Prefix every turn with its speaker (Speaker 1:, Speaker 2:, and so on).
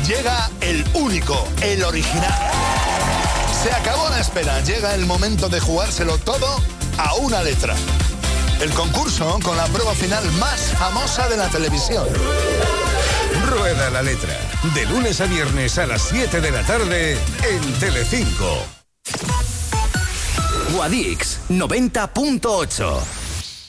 Speaker 1: Llega el único, el original. Se acabó la espera, llega el momento de jugárselo todo a una letra. El concurso con la prueba final más famosa de la televisión.
Speaker 2: Rueda la letra, de lunes a viernes a las 7 de la tarde en Telecinco.
Speaker 3: Guadix 90.8.